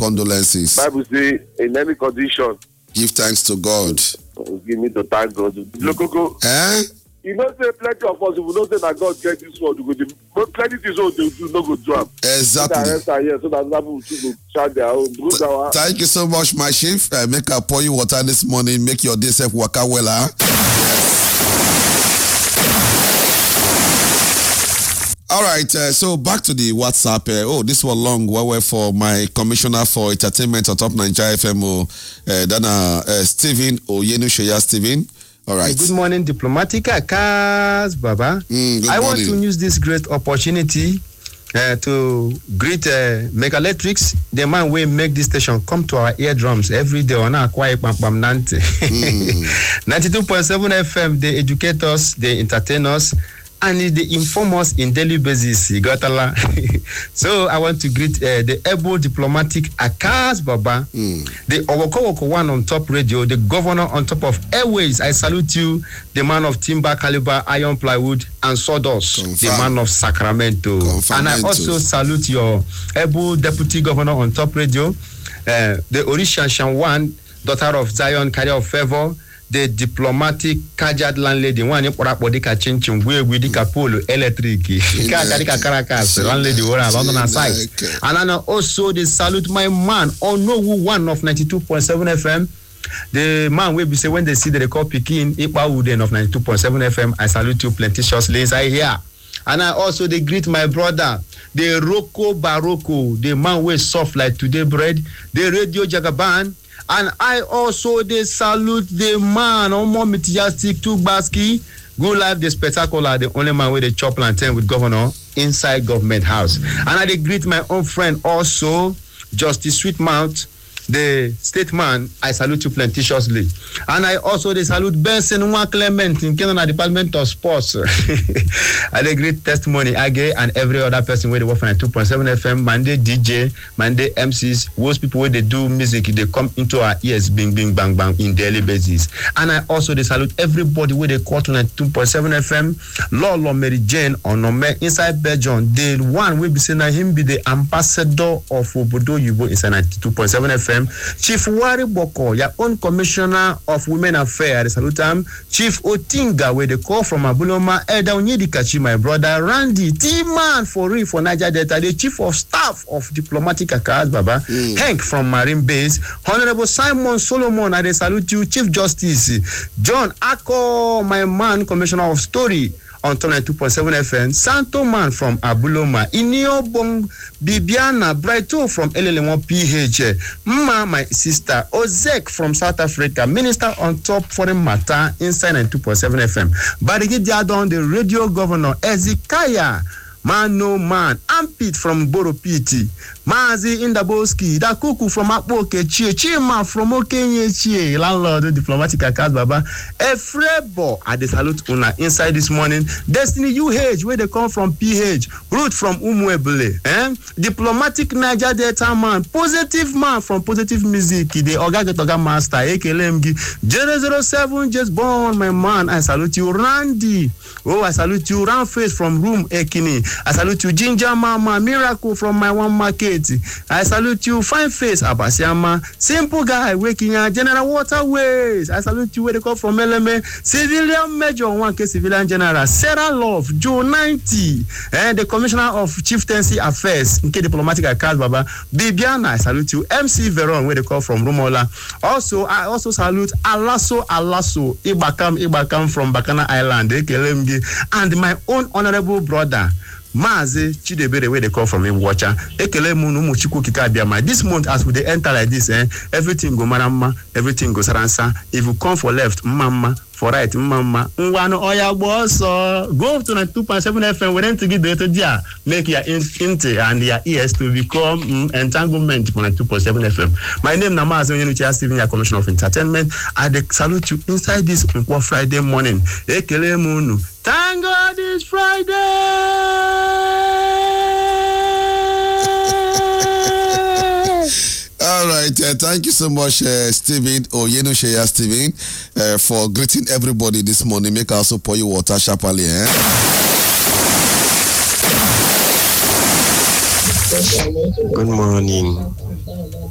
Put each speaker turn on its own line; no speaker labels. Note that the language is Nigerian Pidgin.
condolences.
Bible say in any condition,
give thanks to God.
Give me to thank God. Look, you know, say plenty of us, we know say that God get this word. But plenty things they do not go to him.
Exactly.
So that people will charge their own.
Thank you so much, my chief. Make I pour you water this morning. Make your day safe. Waka well, huh? Yes. All right, so back to the WhatsApp. This was long. Well, for my commissioner for entertainment on Top Nigeria FM, Stephen Oyenusheya. Stephen. All right.
Good morning, Diplomatica Cars, Baba. I want to use this great opportunity to greet Megalectrics, the man who make this station come to our eardrums every day on our quiet Pam Nante. 92.7 FM, they educate us, they entertain us, and they inform us in daily basis. So I want to greet the able diplomatic Akas Baba, the Owoko one on top radio, the governor on top of airways. I salute you, the man of timber, caliber, iron, plywood, and sawdust, the man of Sacramento. And I also salute your able deputy governor on top radio, the Orisha Shanwan, daughter of Zion, carrier of favor, the diplomatic Kajad landlady, one in Porapodika Chinchin, we dika polo electric, Caracas, landlady, where I'm on our side. And I also they salute my man, one of 92.7 FM. The man will be say when they see the record picking, Ipa Wooden of 92.7 FM, I salute you plenteously. I hear. And I also they greet my brother, the Rocco Barocco, the man who is soft like today bread, the Radio Jagaban. And I also they salute the man, Omo Mitiastic Tugbaski, Good Life, the spectacular, the only man with the chop plantain with governor inside government house. And I they greet my own friend also, Justice Sweetmouth, the state man. I salute you plenteously. And I also they salute Benson Nwa Clement in Canada Department of Sports. I they great testimony again and every other person where they work for 2.7 FM, Monday DJ, Monday MCs, those people where they do music, they come into our ears, bing bing bang bang in daily basis. And I also they salute everybody where they call to 2.7 FM, Lolo Mary Jane Onome inside Belgium, the one will be saying him be the ambassador of Obodo Yubo inside 92.7 FM. Chief Wari Boko, your own commissioner of women affairs, salute him. Chief Otinga, where they call from Abuloma, Elda Onyedikachi, my brother Randy, T-Man for real for Niger Delta, the chief of staff of diplomatic Akas Baba, Hank from Marine Base, Honorable Simon Solomon, I salute you, Chief Justice John Ako, my man, commissioner of story on 2.7 FM, Santo Man from Abuloma, Inio Bong Bibiana Brighto from LL1 PH, Mma, my sister, Ozek from South Africa, Minister on top foreign matter inside 2.7 FM. Barigi Diadon, the radio governor, Ezekiah, Man no man, Ampit from Boropiti, Mazi Indaboski, Dakuku from Akpoke, Chima from Okenye, landlord, diplomatic Akas Baba, Efrebo, I salute una inside this morning, Destiny UH, where they come from PH, Root from Umwebele, diplomatic Niger Delta man, positive man from Positive Music, the Oga Master, Ekelemgi, 007, just born, my man, I salute you, Randy, I salute you, Ramface from Room Ekini, I salute you, Ginger Mama, Miracle from my one market. I salute you, Fine Face, Abasiama, Simple Guy, Waking General Waterways. I salute you, where they call from LMA, Civilian Major, 1K Civilian General, Sarah Love, Joe 90, and the Commissioner of Chieftaincy Affairs, Nke Diplomatic Akas Baba, Bibiana, I salute you, MC Veron, where they call from Rumola. Also, I also salute Alaso, Ibakam from Bacana Island, and my own honorable brother, Mazi Chidebere, where they call from him, Watcher. Ekele Munu Muchiku Kikabiama. This month, as we enter like this, everything go marama, everything goes aransa. If you come for left, mama, for right, mama. Nwano oya boss, go to 2.7 FM. We need to get the dia, make your inte and your ears to become entanglement for 2.7 FM. My name Namazo Yenuchi Stephen, your Commissioner of Entertainment. I salute you inside this Friday morning. Ekele Munu. Thank God it's Friday.
All right, thank you so much, Stephen Oyenusheya Stephen, for greeting everybody this morning. Make also pour you water sharply.
Good morning.